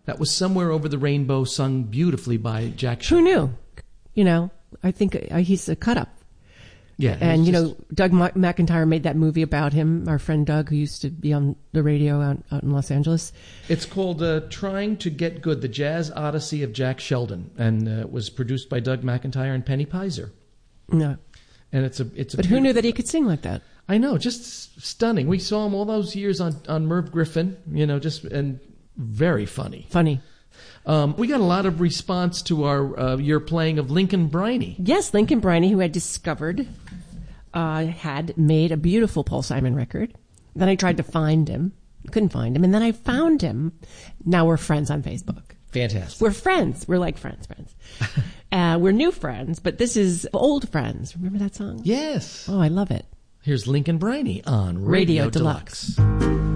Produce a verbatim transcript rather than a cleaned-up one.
That was Somewhere Over the Rainbow, sung beautifully by Jack Who Sheldon. knew? You know, I think uh, he's a cut-up. Yeah. And, you just, know, Doug Ma- McIntyre made that movie about him, our friend Doug, who used to be on the radio out, out in Los Angeles. It's called uh, Trying to Get Good, The Jazz Odyssey of Jack Sheldon, and uh, it was produced by Doug McIntyre and Penny Peiser. No. And it's a it's a But who knew that he could sing like that? I know, just stunning. We saw him all those years on, on Merv Griffin, you know, just and very funny. Funny. Um, we got a lot of response to our uh, your playing of Lincoln Briney. Yes, Lincoln Briney, who I discovered uh, had made a beautiful Paul Simon record. Then I tried to find him. Couldn't find him. And then I found him. Now we're friends on Facebook. Fantastic. We're friends. We're like friends, friends. uh, we're new friends, but this is old friends. Remember that song? Yes. Oh, I love it. Here's Lincoln Briney on Radio, Radio Deluxe. Deluxe.